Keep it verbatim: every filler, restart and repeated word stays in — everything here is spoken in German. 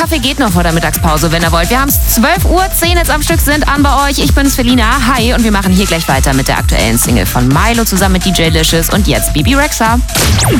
Kaffee geht noch vor der Mittagspause, wenn ihr wollt. Wir haben es zwölf Uhr, zehn jetzt am Stück sind an bei euch. Ich bin's Felina. Hi. Und wir machen hier gleich weiter mit der aktuellen Single von Milo zusammen mit D J Licious und jetzt Bibi Rexha.